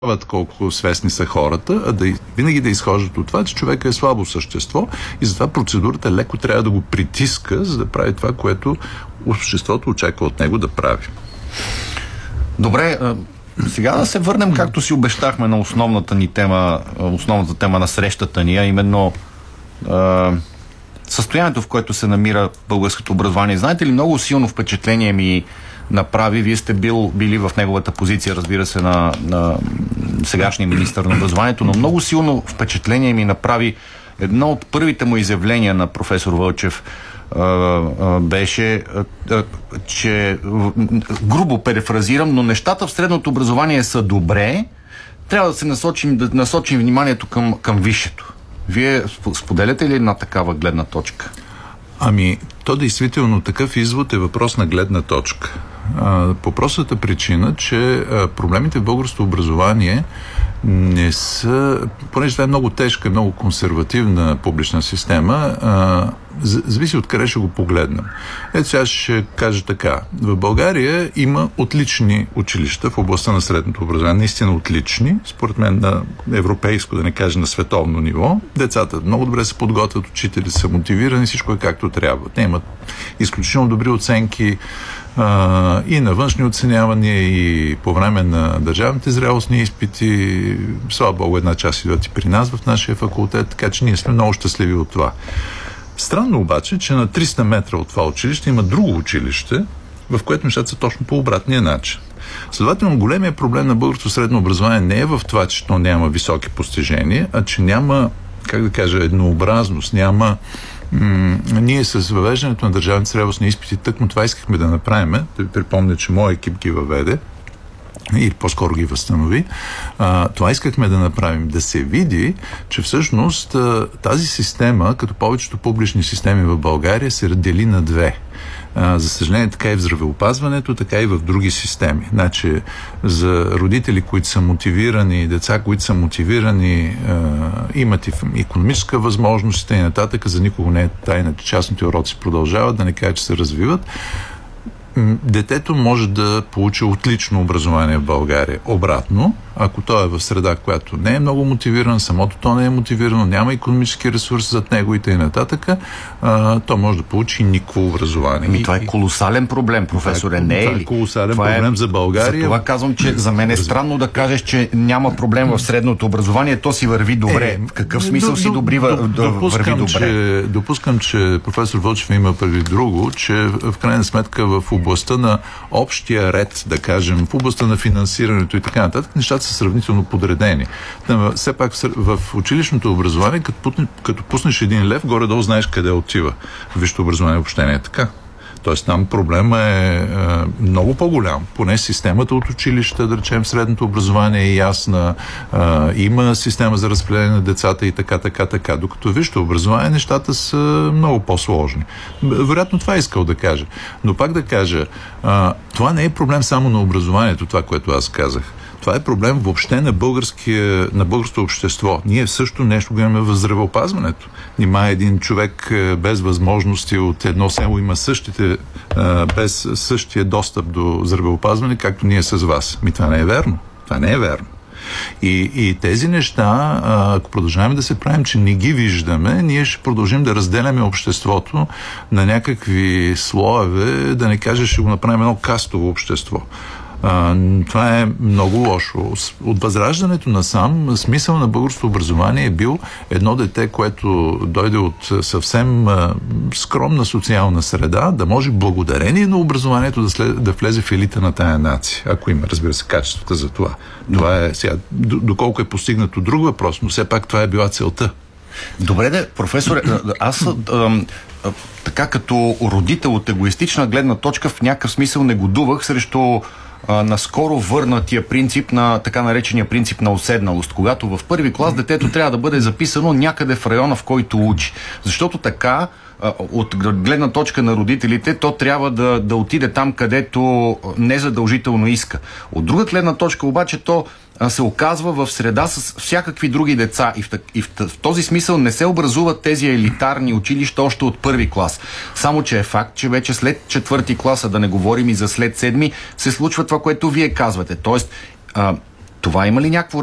колко свестни са хората, а винаги да изхождат от това, че човека е слабо същество и затова процедурата леко трябва да го притиска, за да прави това, което обществото очаква от него да прави. Добре, сега да се върнем, както си обещахме, на основната тема на срещата ни, а именно състоянието, в което се намира българското образование. Знаете ли, много силно впечатление ми направи, вие сте били в неговата позиция, разбира се, на сегашния министър на образованието, но много силно впечатление ми направи едно от първите му изявления на професор Вълчев, беше, че грубо перефразирам, но нещата в средното образование са добре, трябва да се насочим вниманието към висшето. Вие споделяте ли една такава гледна точка? То действително такъв извод е въпрос на гледна точка. По простата причина, че проблемите в българското образование не са, понеже това е много тежка, много консервативна публична система, зависи от къде ще го погледнем. Ето сега ще кажа така. В България има отлични училища в областта на средното образование. Наистина отлични. Според мен на европейско, да не кажа на световно ниво. Децата много добре се подготвят, учители са мотивирани, всичко е както трябва. Те имат изключително добри оценки и на външни оценявания, и по време на държавните зрелостни изпити. Слава Богу, една част идват и при нас в нашия факултет, така че ние сме много щастливи от това. Странно обаче, че на 300 метра от това училище има друго училище, в което нещата са точно по обратния начин. Следователно, големия проблем на българското средно образование не е в това, че то няма високи постижения, а че няма, как да кажа, еднообразност, няма... Ние с въвеждането на държавните зрелостни изпити тъкмо това искахме да направим. Да ви припомня, че моят екип ги въведе или по-скоро ги възстанови. Това искахме да направим. Да се види, че всъщност тази система, като повечето публични системи в България, се раздели на две. За съжаление, така и в здравеопазването, така и в други системи. Значи, за родители, които са мотивирани, деца, които са мотивирани, имат и икономическа възможност и нататък, за никого не е тайна, че частните уроци продължават, да не кажа, че се развиват. Детето може да получи отлично образование в България. Обратно, ако той е в среда, която не е много мотивирана, самото то не е мотивирано, няма икономически ресурс зад него и т.н., то може да получи никакво образование. Това е колосален проблем, професоре, не е ли? Това е колосален проблем за България. За това казвам, че за мен е странно да кажеш, че няма проблем в средното образование, то си върви добре. В какъв смисъл си върви добре? Допускам, че професор Вълчев има преди друго, че в крайна сметка в областта на общия ред, да кажем, в областта на финансирането и така нататък, нещата са сравнително подредени. Все пак в училищното образование, като пуснеш един лев, горе-долу знаеш къде отива. Висшето образование въобще не е така. Тоест там проблема е много по-голям. Поне системата от училища, да речем, средното образование е ясна, има система за разпределение на децата и така. Докато висшето образование, нещата са много по-сложни. Вероятно това искал да кажа. Но пак да кажа, това не е проблем само на образованието, това, което аз казах. Това е проблем въобще на българското общество. Ние също нещо го имаме в здравеопазването. Нима един човек без възможности от едно село има без същия достъп до здравеопазване, както ние с вас. Това не е верно. Това не е верно. И тези неща, ако продължаваме да се правим, че не ги виждаме, ние ще продължим да разделяме обществото на някакви слоеве, да не кажа, ще го направим едно кастово общество. Това е много лошо. От възраждането насам, смисъл на българското образование е бил едно дете, което дойде от съвсем скромна социална среда, да може благодарение на образованието да влезе в елита на тая нация, ако има, разбира се, качествата за това. Това е сега, доколко е постигнато друг въпрос, но все пак това е била целта. Добре, професоре, аз така като родител от егоистична гледна точка в някакъв смисъл негодувах срещу наскоро върнатия принцип на така наречения принцип на уседналост, когато в първи клас детето трябва да бъде записано някъде в района, в който учи. Защото така, от гледна точка на родителите, то трябва да отиде там, където незадължително иска. От друга гледна точка обаче, то се оказва в среда с всякакви други деца и в този смисъл не се образуват тези елитарни училища още от първи клас. Само че е факт, че вече след четвърти клас, да не говорим и за след седми, се случва това, което вие казвате. Тоест, Това има ли някакво